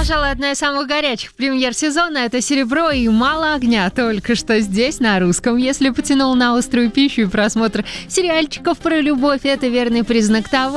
Пожалуй, одна из самых горячих премьер сезона — это «Серебро» и «Мало огня». Только что здесь, на русском. Если потянул на острую пищу и просмотр сериальчиков про любовь, это верный признак того,